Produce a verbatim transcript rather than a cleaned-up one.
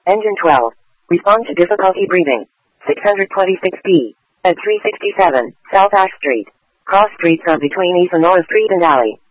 Engine twelve. Respond to difficulty breathing. six hundred twenty-six B. At three sixty-seven, South Ash Street. Cross streets are between East and North Street and Alley.